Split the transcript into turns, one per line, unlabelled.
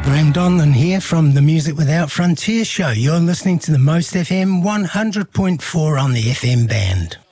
Graham Donlan here from the Music Without Frontiers show. You're listening to the Most FM 100.4 on the FM band.